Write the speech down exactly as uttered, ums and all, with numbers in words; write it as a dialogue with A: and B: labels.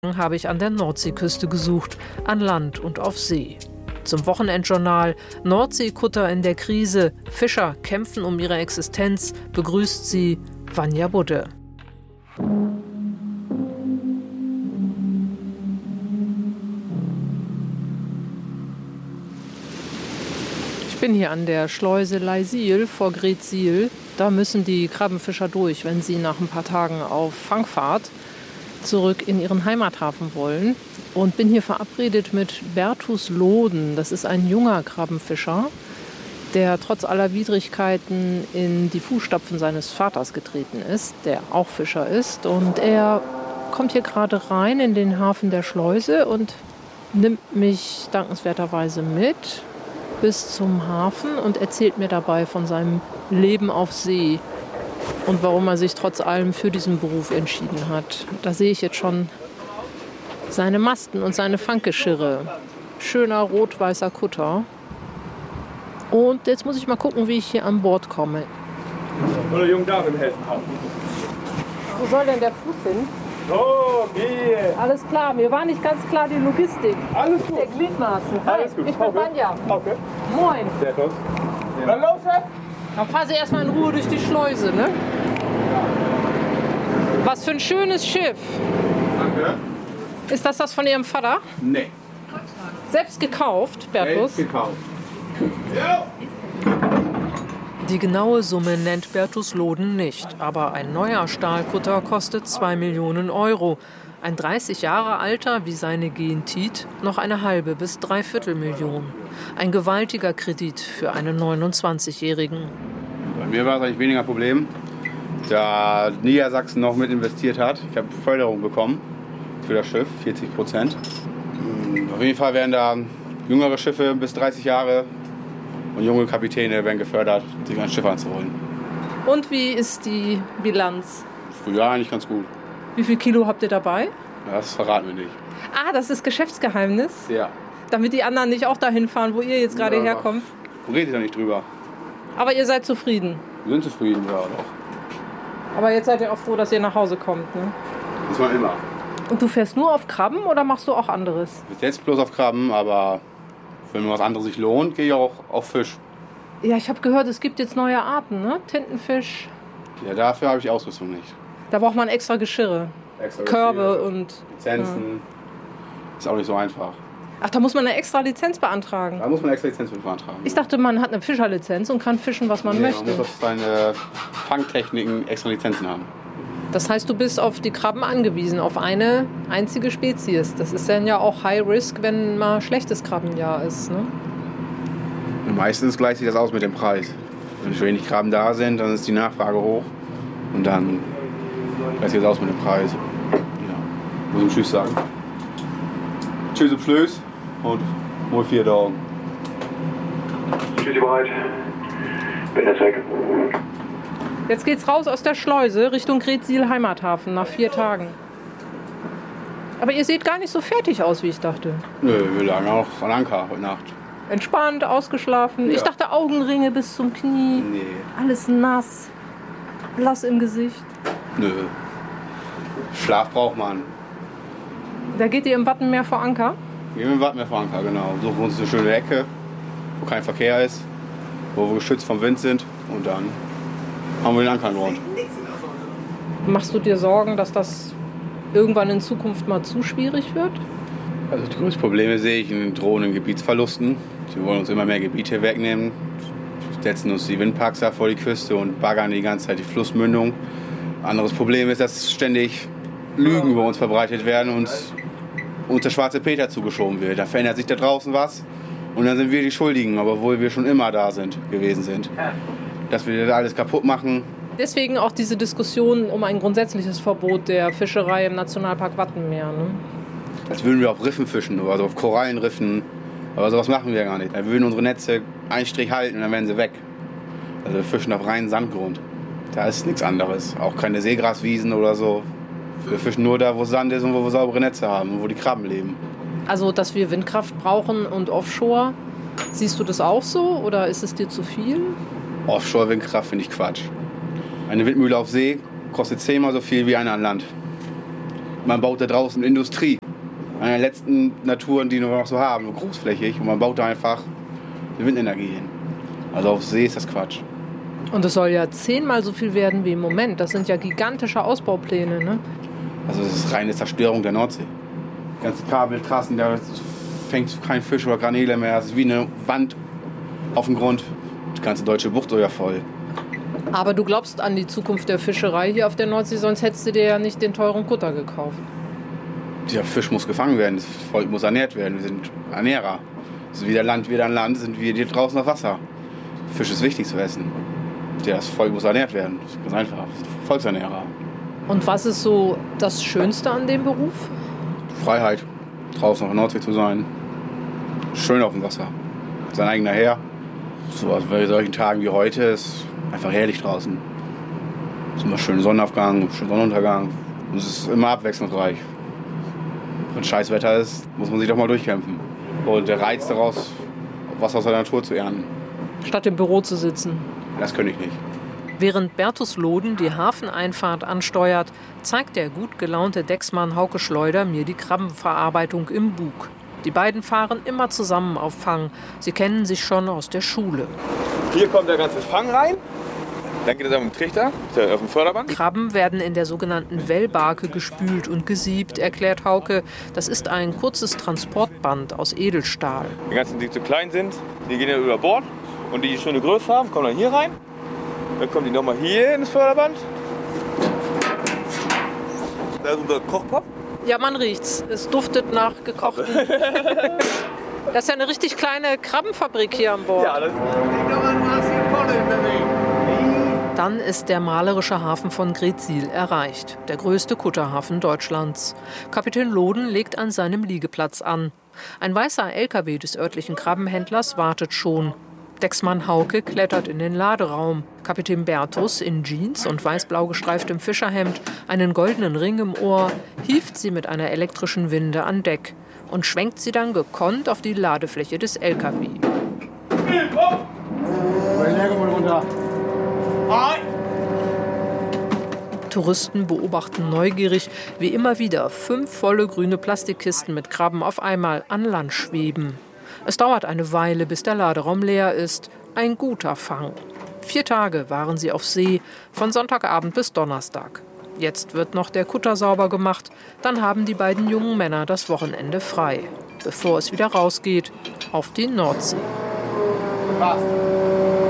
A: Habe ich an der Nordseeküste gesucht, an Land und auf See. Zum Wochenendjournal Nordseekutter in der Krise, Fischer kämpfen um ihre Existenz, begrüßt sie Vanja Budde. Ich bin hier an der Schleuse Leisil vor Greetsiel. Da müssen die Krabbenfischer durch, wenn sie nach ein paar Tagen auf Fangfahrt zurück in ihren Heimathafen wollen. Und bin hier verabredet mit Bertus Loden. Das ist ein junger Krabbenfischer, der trotz aller Widrigkeiten in die Fußstapfen seines Vaters getreten ist, der auch Fischer ist. Und er kommt hier gerade rein in den Hafen der Schleuse und nimmt mich dankenswerterweise mit bis zum Hafen und erzählt mir dabei von seinem Leben auf See und warum er sich trotz allem für diesen Beruf entschieden hat. Da sehe ich jetzt schon seine Masten und seine Fanggeschirre. Schöner rot-weißer Kutter. Und jetzt muss ich mal gucken, wie ich hier an Bord komme.
B: Oder jungen Damen helfen.
A: Wo soll denn der Fuß hin?
B: So, gehe.
A: Alles klar, mir war nicht ganz klar die Logistik.
B: Alles gut.
A: Der Gliedmaßen.
B: Alles gut.
A: Ich bin
B: Okay.
A: Vanja.
B: Okay.
A: Moin.
B: Sehr gut. Ja. Dann los, Chef.
A: Dann fahr Sie erstmal in Ruhe durch die Schleuse, ne? Was für ein schönes Schiff.
B: Danke.
A: Ist das das von Ihrem Vater?
B: Nee.
A: Selbst gekauft, Bertus?
B: Selbst gekauft. Ja.
A: Die genaue Summe nennt Bertus Loden nicht. Aber ein neuer Stahlkutter kostet zwei Millionen Euro. Ein dreißig Jahre alter, wie seine Gentit, noch eine halbe bis dreiviertel Million. Ein gewaltiger Kredit für einen neunundzwanzigjährigen.
C: Bei mir war es eigentlich weniger Problem, da Niedersachsen noch mit investiert hat. Ich habe Förderung bekommen für das Schiff, vierzig Prozent. Auf jeden Fall werden da jüngere Schiffe bis dreißig Jahre und junge Kapitäne werden gefördert, sich ein Schiff anzuholen.
A: Und wie ist die Bilanz?
C: Früher eigentlich ganz gut.
A: Wie viel Kilo habt ihr dabei?
C: Das verraten wir nicht.
A: Ah, das ist Geschäftsgeheimnis?
C: Ja.
A: Damit die anderen nicht auch dahin fahren, wo ihr jetzt gerade
C: Ja,
A: herkommt.
C: Redet ja nicht drüber.
A: Aber ihr seid zufrieden.
C: Wir sind zufrieden, ja doch.
A: Aber jetzt seid ihr auch froh, dass ihr nach Hause kommt, ne?
C: Das war immer.
A: Und du fährst nur auf Krabben oder machst du auch anderes?
C: Bis jetzt bloß auf Krabben, aber wenn mir was anderes sich lohnt, gehe ich auch auf Fisch.
A: Ja, ich habe gehört, es gibt jetzt neue Arten, ne? Tintenfisch.
C: Ja, dafür habe ich Ausrüstung nicht.
A: Da braucht man extra Geschirre.
C: Extra
A: Körbe
C: Geschirre,
A: und...
C: Lizenzen. Ja. Ist auch nicht so einfach.
A: Ach, da muss man eine extra Lizenz beantragen?
C: Da muss man extra Lizenz für beantragen.
A: Ich dachte, man hat eine Fischerlizenz und kann fischen, was man
C: nee,
A: möchte.
C: Man muss auf seine Fangtechniken extra Lizenzen haben.
A: Das heißt, du bist auf die Krabben angewiesen, auf eine einzige Spezies. Das ist dann ja auch High Risk, wenn mal schlechtes Krabbenjahr ist, ne?
C: Und meistens gleicht sich das aus mit dem Preis. Wenn wenig Krabben da sind, dann ist die Nachfrage hoch. Und dann gleicht sich das aus mit dem Preis. Ja. Muss ich Tschüss sagen. Tschüss und Tschüss und mal vier Daumen.
D: Tschüssi bereit. Bin jetzt weg.
A: Jetzt geht's raus aus der Schleuse Richtung Greetsiel Heimathafen nach vier Tagen. Aber ihr seht gar nicht so fertig aus, wie ich dachte.
C: Nö, wir lagen auch an Anker heute Nacht.
A: Entspannt, ausgeschlafen.
C: Ja.
A: Ich dachte Augenringe bis zum Knie.
C: Nee.
A: Alles nass. Blass im Gesicht.
C: Nö. Schlaf braucht man.
A: Da geht ihr im Wattenmeer vor Anker?
C: Gehen wir im Wattenmeer vor Anker, genau. Suchen uns eine schöne Ecke, wo kein Verkehr ist, wo wir geschützt vom Wind sind und dann haben wir den Anker geräumt.
A: Machst du dir Sorgen, dass das irgendwann in Zukunft mal zu schwierig wird?
C: Also die größten Probleme sehe ich in den drohenden Gebietsverlusten. Sie wollen uns immer mehr Gebiete wegnehmen, setzen uns die Windparks da vor die Küste und baggern die ganze Zeit die Flussmündung. Anderes Problem ist, dass ständig Lügen über uns verbreitet werden und uns der schwarze Peter zugeschoben wird. Da verändert sich da draußen was und dann sind wir die Schuldigen, obwohl wir schon immer da sind, gewesen sind. Dass wir da alles kaputt machen.
A: Deswegen auch diese Diskussion um ein grundsätzliches Verbot der Fischerei im Nationalpark Wattenmeer. Ne?
C: Als würden wir auf Riffen fischen oder also auf Korallenriffen. Aber sowas machen wir gar nicht. Da würden unsere Netze einen Strich halten und dann wären sie weg. Also wir fischen auf reinen Sandgrund. Da ist nichts anderes. Auch keine Seegraswiesen oder so. Wir fischen nur da, wo Sand ist und wo wir saubere Netze haben und wo die Krabben leben.
A: Also, dass wir Windkraft brauchen und Offshore, siehst du das auch so oder ist es dir zu viel?
C: Offshore-Windkraft finde ich Quatsch. Eine Windmühle auf See kostet zehnmal so viel wie eine an Land. Man baut da draußen Industrie. Eine der letzten Naturen, die wir noch so haben, großflächig. Und man baut da einfach die Windenergie hin. Also auf See ist das Quatsch.
A: Und es soll ja zehnmal so viel werden wie im Moment. Das sind ja gigantische Ausbaupläne, ne?
C: Also es ist reine Zerstörung der Nordsee. Die ganzen Kabeltrassen, da fängt kein Fisch oder Garnele mehr. Es ist wie eine Wand auf dem Grund. Die ganze deutsche Bucht so ja voll.
A: Aber du glaubst an die Zukunft der Fischerei hier auf der Nordsee, sonst hättest du dir ja nicht den teuren Kutter gekauft.
C: Der Fisch muss gefangen werden, das Volk muss ernährt werden. Wir sind Ernährer. Also wie der Land, wieder ein Land, sind wir hier draußen auf Wasser. Fisch ist wichtig zu essen. Das Volk muss ernährt werden. Das ist ganz einfach. Volksernährer.
A: Und was ist so das Schönste an dem Beruf?
C: Freiheit. Draußen auf der Nordsee zu sein. Schön auf dem Wasser. Sein eigener Herr. So bei solchen Tagen wie heute ist einfach herrlich draußen. Es ist immer schön Sonnenaufgang, schön Sonnenuntergang. Und es ist immer abwechslungsreich. Wenn Scheißwetter ist, muss man sich doch mal durchkämpfen. Und der Reiz daraus, was aus der Natur zu ernten.
A: Statt im Büro zu sitzen.
C: Das könnte ich nicht.
A: Während Bertus Loden die Hafeneinfahrt ansteuert, zeigt der gut gelaunte Decksmann Hauke Schleuder mir die Krabbenverarbeitung im Bug. Die beiden fahren immer zusammen auf Fang. Sie kennen sich schon aus der Schule.
B: Hier kommt der ganze Fang rein. Dann geht es auf den Trichter, auf dem Förderband.
A: Krabben werden in der sogenannten Wellbarke gespült und gesiebt, erklärt Hauke. Das ist ein kurzes Transportband aus Edelstahl.
B: Die ganzen, die zu klein sind, die gehen dann über Bord. Und die, die schon eine Größe haben, kommen dann hier rein. Dann kommen die nochmal hier ins Förderband. Da ist unser Kochtopf.
A: Ja, man riecht's. Es duftet nach gekochten. Das ist ja eine richtig kleine Krabbenfabrik hier an Bord.
B: Ja, das
A: Dann ist der malerische Hafen von Greetsiel erreicht, der größte Kutterhafen Deutschlands. Kapitän Loden legt an seinem Liegeplatz an. Ein weißer L K W des örtlichen Krabbenhändlers wartet schon. Decksmann Hauke klettert in den Laderaum. Kapitän Bertus in Jeans und weiß-blau gestreiftem Fischerhemd, einen goldenen Ring im Ohr, hieft sie mit einer elektrischen Winde an Deck und schwenkt sie dann gekonnt auf die Ladefläche des L K W. Touristen beobachten neugierig, wie immer wieder fünf volle grüne Plastikkisten mit Krabben auf einmal an Land schweben. Es dauert eine Weile, bis der Laderaum leer ist. Ein guter Fang. Vier Tage waren sie auf See, von Sonntagabend bis Donnerstag. Jetzt wird noch der Kutter sauber gemacht, dann haben die beiden jungen Männer das Wochenende frei. Bevor es wieder rausgeht, auf die Nordsee.
B: passt.